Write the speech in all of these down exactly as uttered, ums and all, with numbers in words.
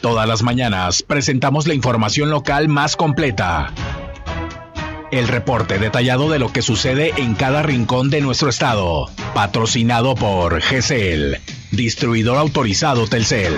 Todas las mañanas presentamos la información local más completa. El reporte detallado de lo que sucede en cada rincón de nuestro estado. Patrocinado por G C L, distribuidor autorizado Telcel.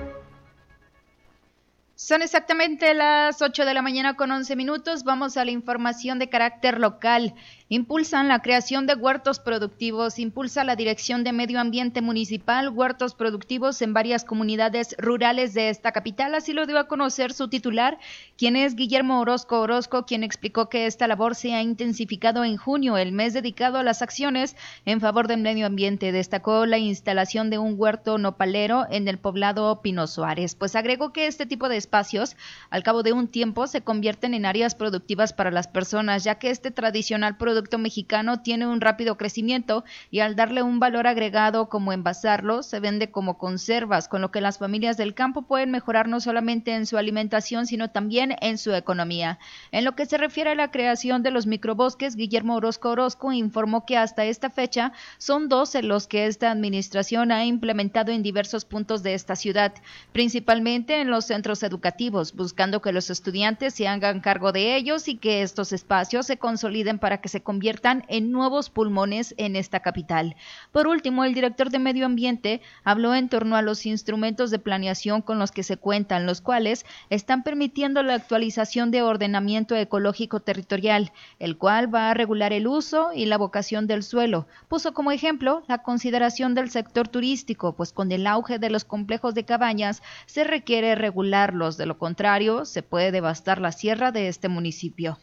Son exactamente las ocho de la mañana con once minutos. Vamos a la información de carácter local. Impulsan la creación de huertos productivos. Impulsa la Dirección de Medio Ambiente Municipal huertos productivos en varias comunidades rurales de esta capital. Así lo dio a conocer su titular, quien es Guillermo Orozco Orozco, quien explicó que esta labor se ha intensificado en junio, el mes dedicado a las acciones en favor del medio ambiente. Destacó la instalación de un huerto nopalero en el poblado Pino Suárez. Pues agregó que este tipo de espacios, al cabo de un tiempo, se convierten en áreas productivas para las personas, ya que este tradicional producto mexicano tiene un rápido crecimiento y al darle un valor agregado como envasarlo, se vende como conservas, con lo que las familias del campo pueden mejorar no solamente en su alimentación, sino también en su economía. En lo que se refiere a la creación de los microbosques, Guillermo Orozco Orozco informó que hasta esta fecha son doce los que esta administración ha implementado en diversos puntos de esta ciudad, principalmente en los centros educativos, buscando que los estudiantes se hagan cargo de ellos y que estos espacios se consoliden para que se conviertan en nuevos pulmones en esta capital. Por último, el director de Medio Ambiente habló en torno a los instrumentos de planeación con los que se cuentan, los cuales están permitiendo la actualización de ordenamiento ecológico territorial, el cual va a regular el uso y la vocación del suelo. Puso como ejemplo la consideración del sector turístico, pues con el auge de los complejos de cabañas se requiere regularlos, de lo contrario se puede devastar la sierra de este municipio.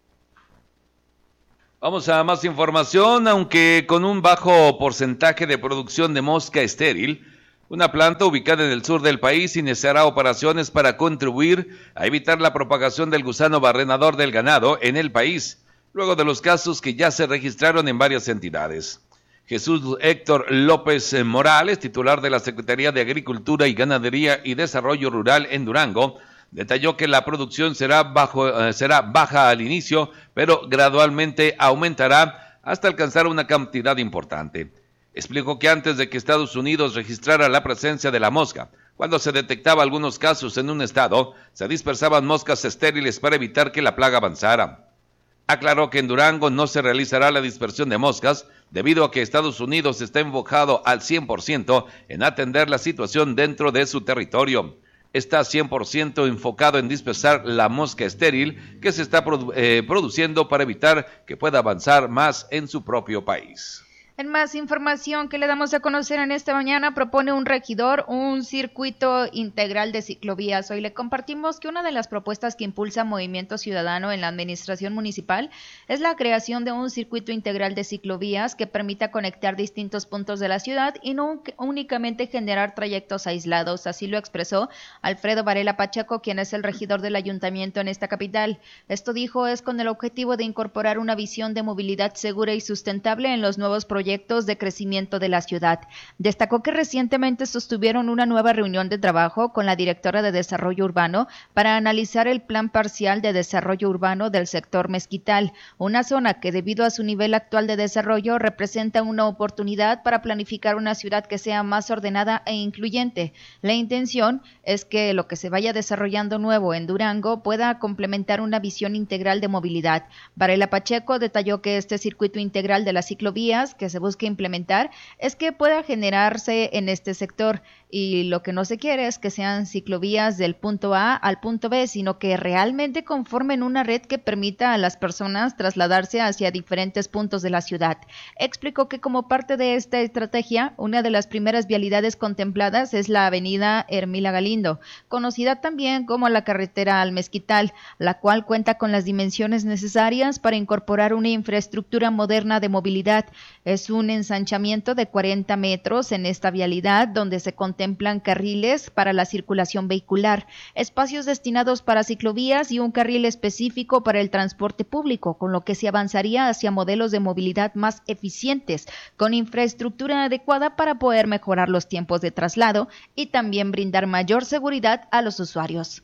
Vamos a más información. Aunque con un bajo porcentaje de producción de mosca estéril, una planta ubicada en el sur del país iniciará operaciones para contribuir a evitar la propagación del gusano barrenador del ganado en el país, luego de los casos que ya se registraron en varias entidades. Jesús Héctor López Morales, titular de la Secretaría de Agricultura y Ganadería y Desarrollo Rural en Durango, detalló que la producción será, bajo, eh, será baja al inicio, pero gradualmente aumentará hasta alcanzar una cantidad importante. Explicó que antes de que Estados Unidos registrara la presencia de la mosca, cuando se detectaba algunos casos en un estado, se dispersaban moscas estériles para evitar que la plaga avanzara. Aclaró que en Durango no se realizará la dispersión de moscas debido a que Estados Unidos está enfocado al cien por ciento en atender la situación dentro de su territorio. Está cien por ciento enfocado en dispersar la mosca estéril que se está produ- eh, produciendo para evitar que pueda avanzar más en su propio país. En más información que le damos a conocer en esta mañana, propone un regidor un circuito integral de ciclovías. Hoy le compartimos que una de las propuestas que impulsa Movimiento Ciudadano en la administración municipal es la creación de un circuito integral de ciclovías que permita conectar distintos puntos de la ciudad y no únicamente generar trayectos aislados. Así lo expresó Alfredo Varela Pacheco, quien es el regidor del ayuntamiento en esta capital. Esto, dijo, es con el objetivo de incorporar una visión de movilidad segura y sustentable en los nuevos proyectos proyectos de crecimiento de la ciudad. Destacó que recientemente sostuvieron una nueva reunión de trabajo con la directora de Desarrollo Urbano para analizar el plan parcial de desarrollo urbano del sector Mezquital, una zona que debido a su nivel actual de desarrollo representa una oportunidad para planificar una ciudad que sea más ordenada e incluyente. La intención es que lo que se vaya desarrollando nuevo en Durango pueda complementar una visión integral de movilidad. Varela Pacheco detalló que este circuito integral de las ciclovías que se busca implementar es que pueda generarse en este sector, y lo que no se quiere es que sean ciclovías del punto A al punto B, sino que realmente conformen una red que permita a las personas trasladarse hacia diferentes puntos de la ciudad. Explicó que como parte de esta estrategia, una de las primeras vialidades contempladas es la avenida Hermila Galindo, conocida también como la carretera al Mezquital, la cual cuenta con las dimensiones necesarias para incorporar una infraestructura moderna de movilidad. Es un ensanchamiento de cuarenta metros en esta vialidad, donde se contemplan carriles para la circulación vehicular, espacios destinados para ciclovías y un carril específico para el transporte público, con lo que se avanzaría hacia modelos de movilidad más eficientes, con infraestructura adecuada para poder mejorar los tiempos de traslado y también brindar mayor seguridad a los usuarios.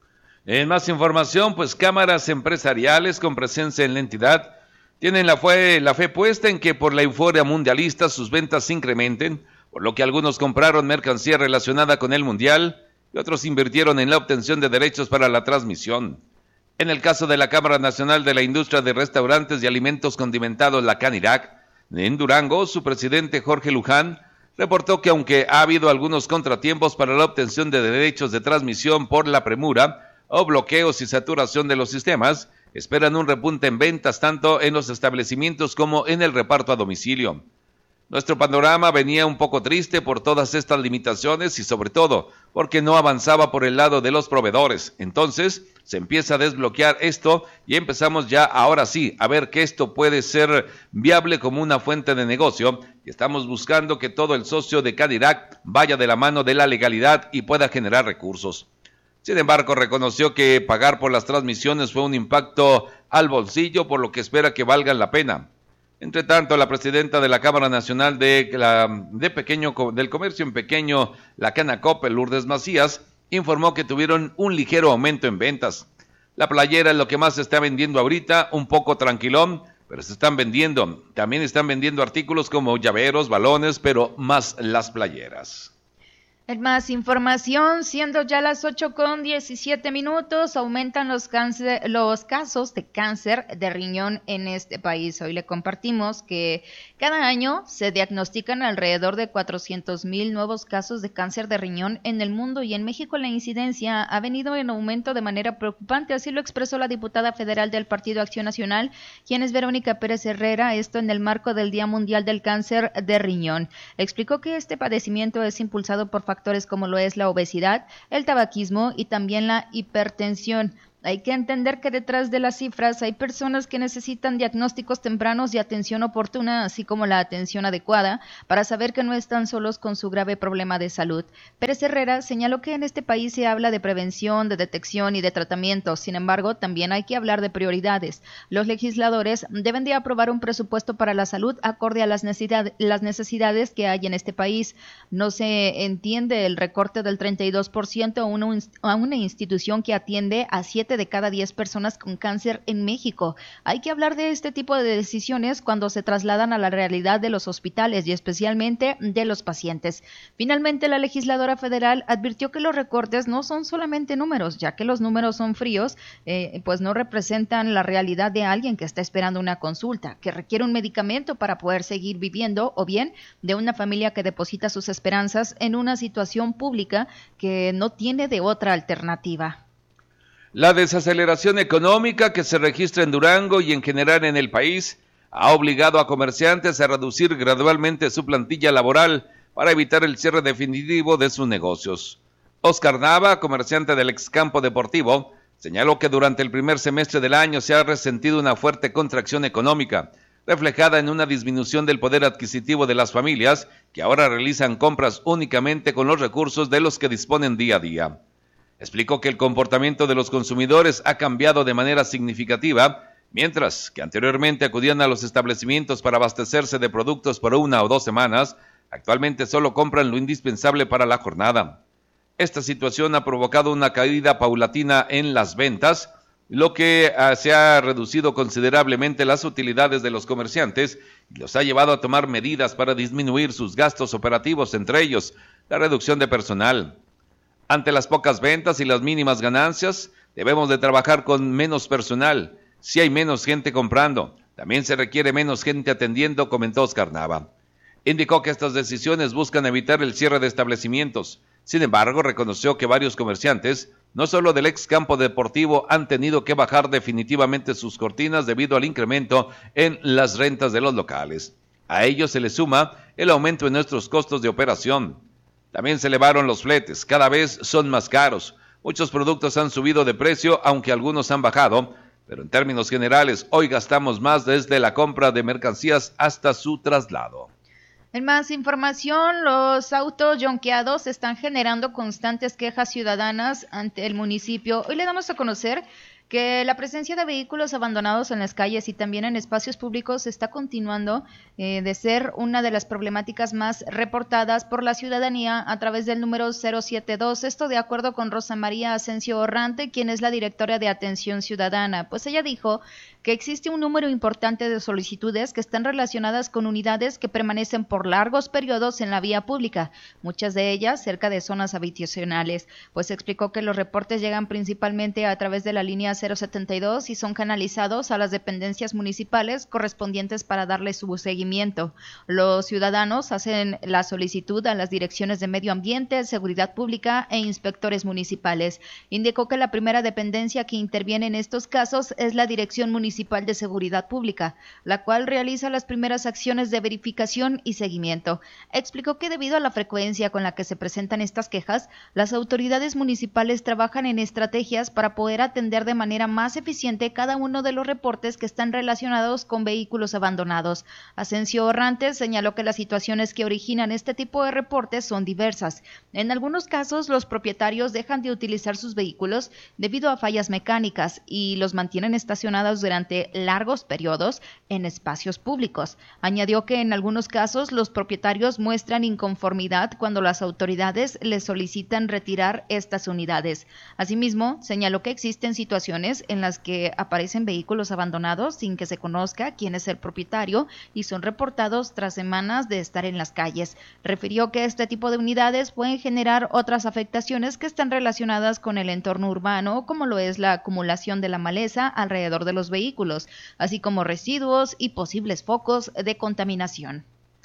En más información, pues cámaras empresariales con presencia en la entidad tienen la fe, la fe puesta en que por la euforia mundialista sus ventas se incrementen, por lo que algunos compraron mercancía relacionada con el mundial y y otros invirtieron en la obtención de derechos para la transmisión. En el caso de la Cámara Nacional de la Industria de Restaurantes y Alimentos Condimentados, la CANIRAC, en Durango, su presidente Jorge Luján reportó que aunque ha habido algunos contratiempos para la obtención de derechos de transmisión por la premura o bloqueos y saturación de los sistemas, esperan un repunte en ventas tanto en los establecimientos como en el reparto a domicilio. Nuestro panorama venía un poco triste por todas estas limitaciones y sobre todo porque no avanzaba por el lado de los proveedores. Entonces se empieza a desbloquear esto y empezamos ya ahora sí a ver que esto puede ser viable como una fuente de negocio y estamos buscando que todo el socio de CANIRAC vaya de la mano de la legalidad y pueda generar recursos. Sin embargo, reconoció que pagar por las transmisiones fue un impacto al bolsillo, por lo que espera que valgan la pena. Entre tanto, la presidenta de la Cámara Nacional de, la, de pequeño, del Comercio en Pequeño, la Canacope, Lourdes Macías, informó que tuvieron un ligero aumento en ventas. La playera es lo que más se está vendiendo ahorita, un poco tranquilón, pero se están vendiendo. También están vendiendo artículos como llaveros, balones, pero más las playeras. En más información, siendo ya las ocho con diecisiete minutos, aumentan los, cáncer, los casos de cáncer de riñón en este país. Hoy le compartimos que cada año se diagnostican alrededor de cuatrocientos mil nuevos casos de cáncer de riñón en el mundo y en México la incidencia ha venido en aumento de manera preocupante. Así lo expresó la diputada federal del Partido Acción Nacional, quien es Verónica Pérez Herrera, esto en el marco del Día Mundial del Cáncer de Riñón. Explicó que este padecimiento es impulsado por factores factores como lo es la obesidad, el tabaquismo y también la hipertensión. Hay que entender que detrás de las cifras hay personas que necesitan diagnósticos tempranos y atención oportuna, así como la atención adecuada, para saber que no están solos con su grave problema de salud. Pérez Herrera señaló que en este país se habla de prevención, de detección y de tratamiento. Sin embargo, también hay que hablar de prioridades. Los legisladores deben de aprobar un presupuesto para la salud acorde a las necesidades, las necesidades que hay en este país. No se entiende el recorte del treinta y dos por ciento a una, a una institución que atiende a siete de cada diez personas con cáncer en México. Hay que hablar de este tipo de decisiones cuando se trasladan a la realidad de los hospitales y especialmente de los pacientes. Finalmente, la legisladora federal advirtió que los recortes no son solamente números, ya que los números son fríos, eh, pues no representan la realidad de alguien que está esperando una consulta, que requiere un medicamento para poder seguir viviendo, o bien de una familia que deposita sus esperanzas en una situación pública que no tiene de otra alternativa. La desaceleración económica que se registra en Durango y en general en el país ha obligado a comerciantes a reducir gradualmente su plantilla laboral para evitar el cierre definitivo de sus negocios. Oscar Nava, comerciante del excampo deportivo, señaló que durante el primer semestre del año se ha resentido una fuerte contracción económica, reflejada en una disminución del poder adquisitivo de las familias que ahora realizan compras únicamente con los recursos de los que disponen día a día. Explicó que el comportamiento de los consumidores ha cambiado de manera significativa, mientras que anteriormente acudían a los establecimientos para abastecerse de productos por una o dos semanas, actualmente solo compran lo indispensable para la jornada. Esta situación ha provocado una caída paulatina en las ventas, lo que uh, se ha reducido considerablemente las utilidades de los comerciantes y los ha llevado a tomar medidas para disminuir sus gastos operativos, entre ellos la reducción de personal. Ante las pocas ventas y las mínimas ganancias, debemos de trabajar con menos personal. Si hay menos gente comprando, también se requiere menos gente atendiendo, comentó Oscar Nava. Indicó que estas decisiones buscan evitar el cierre de establecimientos. Sin embargo, reconoció que varios comerciantes, no solo del ex campo deportivo, han tenido que bajar definitivamente sus cortinas debido al incremento en las rentas de los locales. A ello se le suma el aumento en nuestros costos de operación. También se elevaron los fletes, cada vez son más caros. Muchos productos han subido de precio, aunque algunos han bajado, pero en términos generales, hoy gastamos más desde la compra de mercancías hasta su traslado. En más información, los autos yonqueados están generando constantes quejas ciudadanas ante el municipio. Hoy le damos a conocer que la presencia de vehículos abandonados en las calles y también en espacios públicos está continuando eh, de ser una de las problemáticas más reportadas por la ciudadanía a través del número cero setenta y dos. Esto de acuerdo con Rosa María Asensio Orrante, quien es la directora de Atención Ciudadana. Pues ella dijo que existe un número importante de solicitudes que están relacionadas con unidades que permanecen por largos periodos en la vía pública, muchas de ellas cerca de zonas habitacionales, pues explicó que los reportes llegan principalmente a través de la línea cero setenta y dos y son canalizados a las dependencias municipales correspondientes para darle su seguimiento. Los ciudadanos hacen la solicitud a las direcciones de Medio Ambiente, Seguridad Pública e inspectores municipales. Indicó que la primera dependencia que interviene en estos casos es la Dirección Municipal de Seguridad Pública, la cual realiza las primeras acciones de verificación y seguimiento. Explicó que debido a la frecuencia con la que se presentan estas quejas, las autoridades municipales trabajan en estrategias para poder atender de manera más eficiente cada uno de los reportes que están relacionados con vehículos abandonados. Asensio Orrantes señaló que las situaciones que originan este tipo de reportes son diversas. En algunos casos, los propietarios dejan de utilizar sus vehículos debido a fallas mecánicas y los mantienen estacionados durante largos periodos en espacios públicos. Añadió que en algunos casos los propietarios muestran inconformidad cuando las autoridades les solicitan retirar estas unidades. Asimismo, señaló que existen situaciones en las que aparecen vehículos abandonados sin que se conozca quién es el propietario y son reportados tras semanas de estar en las calles. Refirió que este tipo de unidades pueden generar otras afectaciones que están relacionadas con el entorno urbano, como lo es la acumulación de la maleza alrededor de los vehículos, así como residuos y posibles focos de contaminación.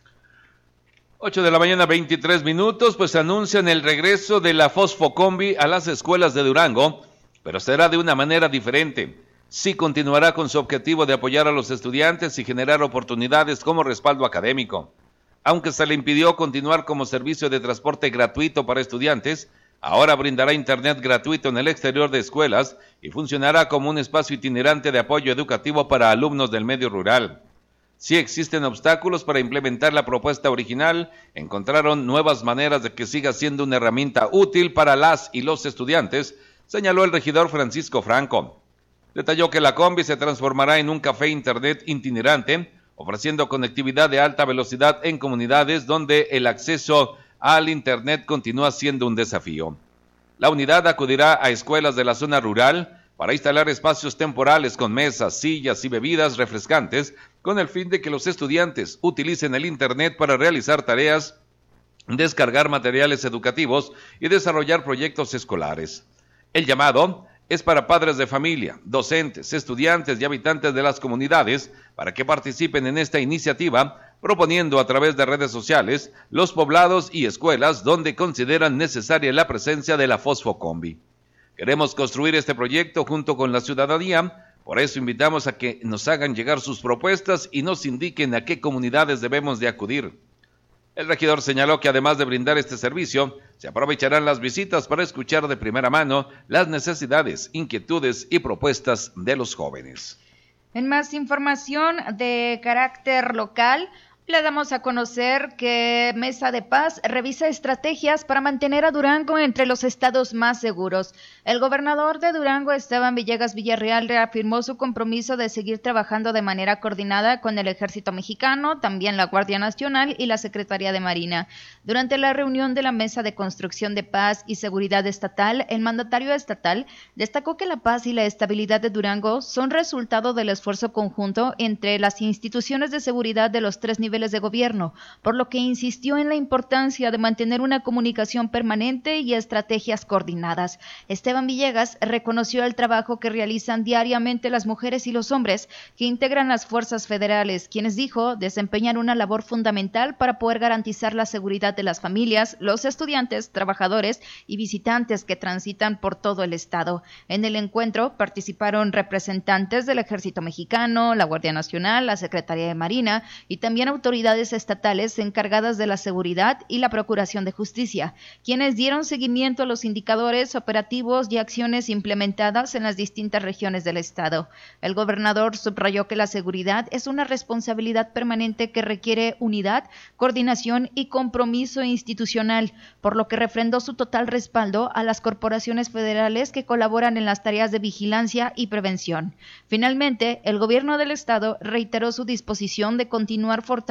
ocho de la mañana, veintitrés minutos, pues anuncian el regreso de la Fosfocombi a las escuelas de Durango, pero será de una manera diferente. Sí continuará con su objetivo de apoyar a los estudiantes y generar oportunidades como respaldo académico. Aunque se le impidió continuar como servicio de transporte gratuito para estudiantes, ahora brindará internet gratuito en el exterior de escuelas y funcionará como un espacio itinerante de apoyo educativo para alumnos del medio rural. Si existen obstáculos para implementar la propuesta original, encontraron nuevas maneras de que siga siendo una herramienta útil para las y los estudiantes, señaló el regidor Francisco Franco. Detalló que la combi se transformará en un café internet itinerante, ofreciendo conectividad de alta velocidad en comunidades donde el acceso al internet continúa siendo un desafío. La unidad acudirá a escuelas de la zona rural para instalar espacios temporales con mesas, sillas y bebidas refrescantes, con el fin de que los estudiantes utilicen el internet para realizar tareas, descargar materiales educativos y desarrollar proyectos escolares. El llamado es para padres de familia, docentes, estudiantes y habitantes de las comunidades para que participen en esta iniciativa, proponiendo a través de redes sociales los poblados y escuelas donde consideran necesaria la presencia de la Fosfocombi. Queremos construir este proyecto junto con la ciudadanía, por eso invitamos a que nos hagan llegar sus propuestas y nos indiquen a qué comunidades debemos de acudir. El regidor señaló que además de brindar este servicio, se aprovecharán las visitas para escuchar de primera mano las necesidades, inquietudes y propuestas de los jóvenes. En más información de carácter local, le damos a conocer que Mesa de Paz revisa estrategias para mantener a Durango entre los estados más seguros. El gobernador de Durango, Esteban Villegas Villarreal, reafirmó su compromiso de seguir trabajando de manera coordinada con el Ejército Mexicano, también la Guardia Nacional y la Secretaría de Marina. Durante la reunión de la Mesa de Construcción de Paz y Seguridad Estatal, el mandatario estatal destacó que la paz y la estabilidad de Durango son resultado del esfuerzo conjunto entre las instituciones de seguridad de los tres niveles de gobierno, por lo que insistió en la importancia de mantener una comunicación permanente y estrategias coordinadas. Esteban Villegas reconoció el trabajo que realizan diariamente las mujeres y los hombres que integran las fuerzas federales, quienes, dijo, desempeñan una labor fundamental para poder garantizar la seguridad de las familias, los estudiantes, trabajadores y visitantes que transitan por todo el estado. En el encuentro participaron representantes del Ejército Mexicano, la Guardia Nacional, la Secretaría de Marina y también autoridades estatales encargadas de la seguridad y la procuración de justicia, quienes dieron seguimiento a los indicadores operativos y acciones implementadas en las distintas regiones del estado. El gobernador subrayó que la seguridad es una responsabilidad permanente que requiere unidad, coordinación y compromiso institucional, por lo que refrendó su total respaldo a las corporaciones federales que colaboran en las tareas de vigilancia y prevención. Finalmente, el gobierno del estado reiteró su disposición de continuar fortaleciendo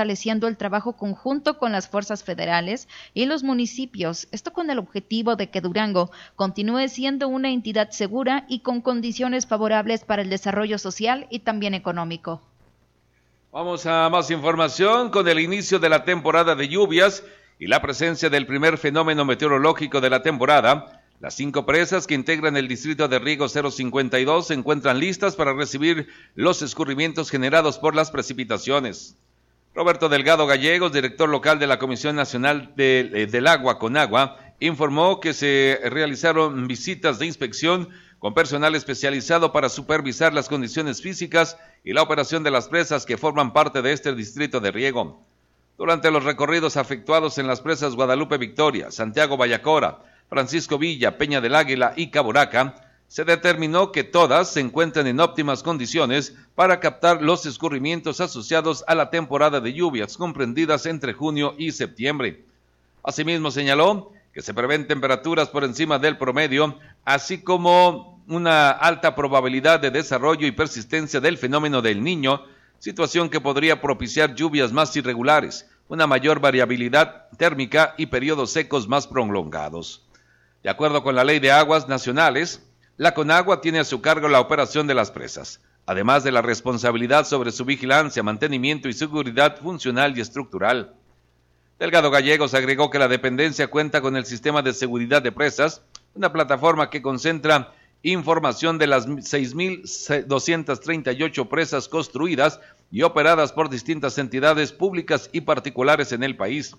fortaleciendo el trabajo conjunto con las fuerzas federales y los municipios, esto con el objetivo de que Durango continúe siendo una entidad segura y con condiciones favorables para el desarrollo social y también económico. Vamos a más información. Con el inicio de la temporada de lluvias y la presencia del primer fenómeno meteorológico de la temporada, las cinco presas que integran el distrito de riego cero cincuenta y dos se encuentran listas para recibir los escurrimientos generados por las precipitaciones. Roberto Delgado Gallegos, director local de la Comisión Nacional de, del Agua, CONAGUA, informó que se realizaron visitas de inspección con personal especializado para supervisar las condiciones físicas y la operación de las presas que forman parte de este distrito de riego. Durante los recorridos efectuados en las presas Guadalupe Victoria, Santiago Bayacora, Francisco Villa, Peña del Águila y Caboraca, se determinó que todas se encuentran en óptimas condiciones para captar los escurrimientos asociados a la temporada de lluvias comprendidas entre junio y septiembre. Asimismo señaló que se prevén temperaturas por encima del promedio, así como una alta probabilidad de desarrollo y persistencia del fenómeno del Niño, situación que podría propiciar lluvias más irregulares, una mayor variabilidad térmica y periodos secos más prolongados. De acuerdo con la Ley de Aguas Nacionales, la CONAGUA tiene a su cargo la operación de las presas, además de la responsabilidad sobre su vigilancia, mantenimiento y seguridad funcional y estructural. Delgado Gallegos agregó que la dependencia cuenta con el Sistema de Seguridad de Presas, una plataforma que concentra información de las seis mil doscientas treinta y ocho presas construidas y operadas por distintas entidades públicas y particulares en el país.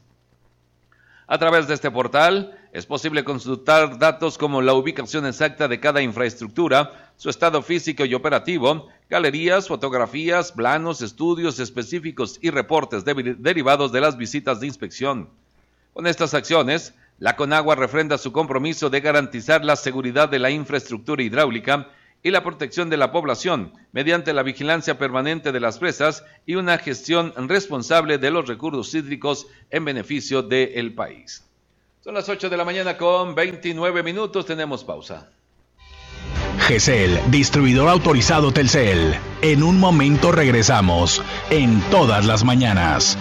A través de este portal es posible consultar datos como la ubicación exacta de cada infraestructura, su estado físico y operativo, galerías, fotografías, planos, estudios específicos y reportes de- derivados de las visitas de inspección. Con estas acciones, la CONAGUA refrenda su compromiso de garantizar la seguridad de la infraestructura hidráulica y la protección de la población mediante la vigilancia permanente de las presas y una gestión responsable de los recursos hídricos en beneficio del país. Son las ocho de la mañana con veintinueve minutos, tenemos pausa. G C L, distribuidor autorizado Telcel. En un momento regresamos, en todas las mañanas.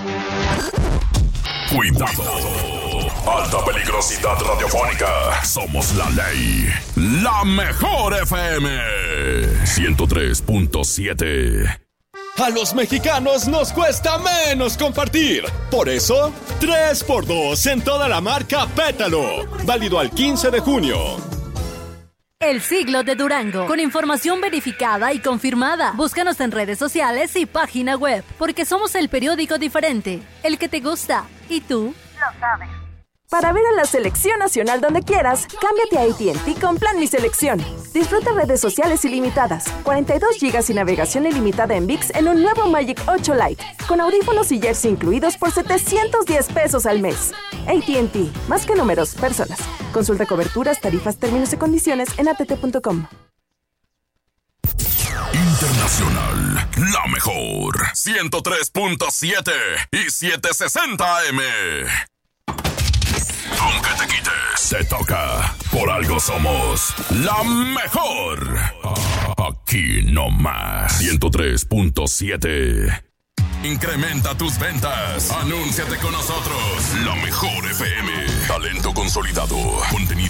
Cuidado. Alta peligrosidad radiofónica. Somos la ley. La mejor F M. ciento tres punto siete. A los mexicanos nos cuesta menos compartir. Por eso, tres por dos en toda la marca Pétalo. Válido al quince de junio. El siglo de Durango, con información verificada y confirmada. Búscanos en redes sociales y página web, porque somos el periódico diferente, el que te gusta. ¿Y tú? Lo sabes. Para ver a la selección nacional donde quieras, cámbiate a A T and T con Plan Mi Selección. Disfruta redes sociales ilimitadas, cuarenta y dos gigas y navegación ilimitada en V I X en un nuevo Magic ocho Lite, con audífonos y jersey incluidos por setecientos diez pesos al mes. A T and T, más que números, personas. Consulta coberturas, tarifas, términos y condiciones en a t t punto com. Internacional, la mejor. ciento tres punto siete y setecientos sesenta A M. Aunque te quites, se toca. Por algo somos la mejor. Aquí no más. ciento tres punto siete. Incrementa tus ventas. Anúnciate con nosotros. La mejor F M. Talento consolidado. Contenido